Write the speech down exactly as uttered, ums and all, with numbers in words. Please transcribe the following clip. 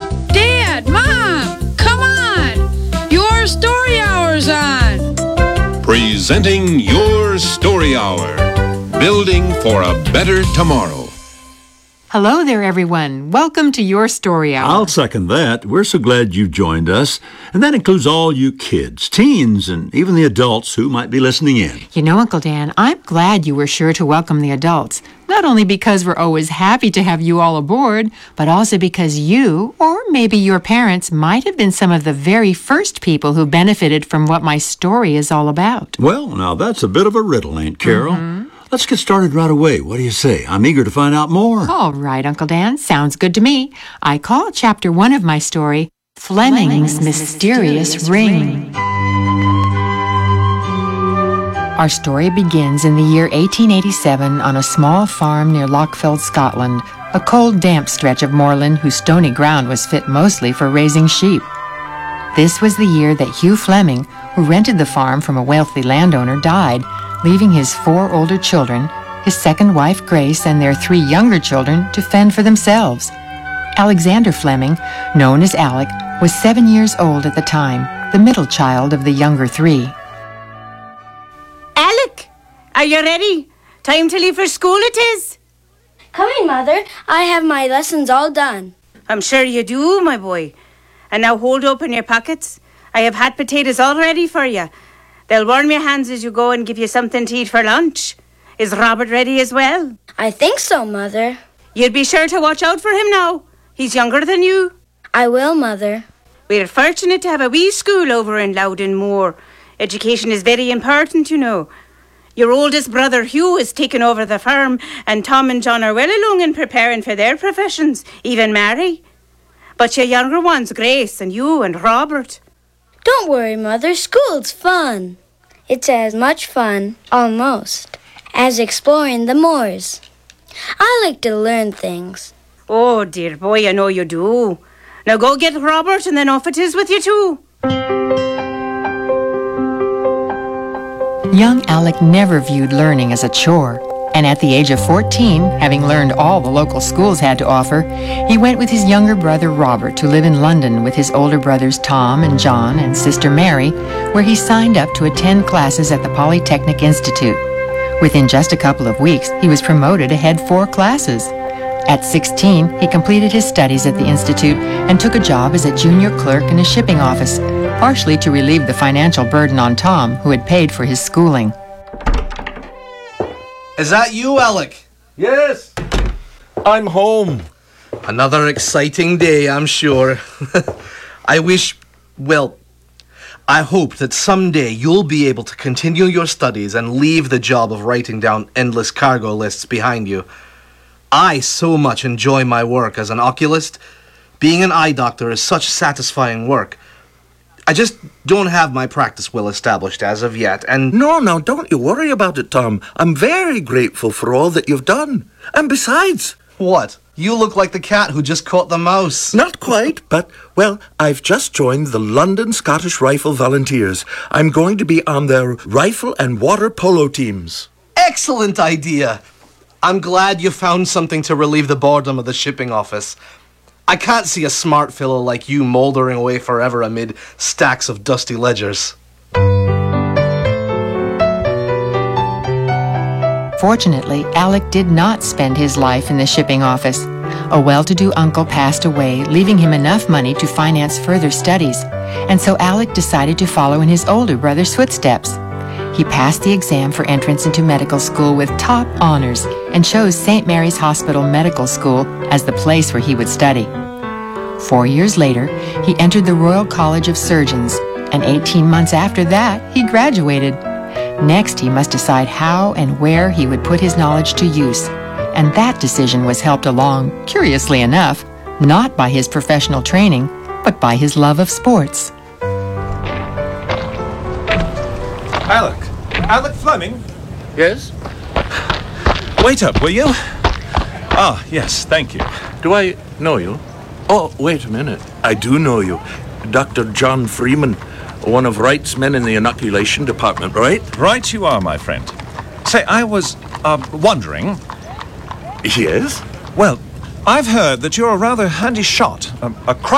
Dad, Mom, come on! Your Story Hour's on! Presenting Your Story Hour. Building for a better tomorrow. Hello there, everyone. Welcome to Your Story Hour. I'll second that. We're so glad you joined us. And that includes all you kids, teens, and even the adults who might be listening in. You know, Uncle Dan, I'm glad you were sure to welcome the adults. Not only because we're always happy to have you all aboard, but also because you, or maybe your parents, might have been some of the very first people who benefited from what my story is all about. Well, now that's a bit of a riddle, ain't Carol? Mm-hmm. Let's get started right away. What do you say? I'm eager to find out more. All right, Uncle Dan. Sounds good to me. I call chapter one of my story, Fleming's, Fleming's Mysterious, Mysterious Ring. Ring. Our story begins in the year eighteen eighty-seven on a small farm near Lochfeld, Scotland, a cold, damp stretch of moorland whose stony ground was fit mostly for raising sheep. This was the year that Hugh Fleming, who rented the farm from a wealthy landowner, died, leaving his four older children, his second wife Grace, and their three younger children to fend for themselves. Alexander Fleming, known as Alec, was seven years old at the time, the middle child of the younger three. Alec, are you ready? Time to leave for school it is. Coming, Mother. I have my lessons all done. I'm sure you do, my boy. And now hold open your pockets. I have hot potatoes all ready for you. They'll warm your hands as you go and give you something to eat for lunch. Is Robert ready as well? I think so, Mother. You'd be sure to watch out for him now. He's younger than you. I will, Mother. We're fortunate to have a wee school over in Loudon Moor. Education is very important, you know. Your oldest brother Hugh has taken over the farm, and Tom and John are well along in preparing for their professions, even Mary. But your younger ones, Grace and you and Robert. Don't worry, Mother. School's fun. It's as much fun, almost, as exploring the moors. I like to learn things. Oh, dear boy, I know you do. Now go get Robert and then off it is with you two. Young Alec never viewed learning as a chore. And at the age of fourteen, having learned all the local schools had to offer, he went with his younger brother Robert to live in London with his older brothers Tom and John and sister Mary, where he signed up to attend classes at the Polytechnic Institute. Within just a couple of weeks, he was promoted to head four classes. At sixteen, he completed his studies at the Institute and took a job as a junior clerk in a shipping office, partially to relieve the financial burden on Tom, who had paid for his schooling. Is that you, Alec? Yes. I'm home. Another exciting day, I'm sure. I wish, well, I hope that someday you'll be able to continue your studies and leave the job of writing down endless cargo lists behind you. I so much enjoy my work as an oculist. Being an eye doctor is such satisfying work. I just don't have my practice well established as of yet, and... No, no, don't you worry about it, Tom. I'm very grateful for all that you've done. And besides... What? You look like the cat who just caught the mouse. Not quite, but, well, I've just joined the London Scottish Rifle Volunteers. I'm going to be on their rifle and water polo teams. Excellent idea. I'm glad you found something to relieve the boredom of the shipping office. I can't see a smart fellow like you mouldering away forever amid stacks of dusty ledgers. Fortunately, Alec did not spend his life in the shipping office. A well-to-do uncle passed away, leaving him enough money to finance further studies, and so Alec decided to follow in his older brother's footsteps. He passed the exam for entrance into medical school with top honors and chose Saint Mary's Hospital Medical School as the place where he would study. Four years later, he entered the Royal College of Surgeons, and eighteen months after that, he graduated. Next, he must decide how and where he would put his knowledge to use, and that decision was helped along, curiously enough, not by his professional training, but by his love of sports. Alec. Alec Fleming? Yes? Wait up, will you? Ah, yes, thank you. Do I know you? Oh, wait a minute. I do know you. Doctor John Freeman, one of Wright's men in the inoculation department, right? Right you are, my friend. Say, I was, uh, wondering... Yes? Well, I've heard that you're a rather handy shot, a, a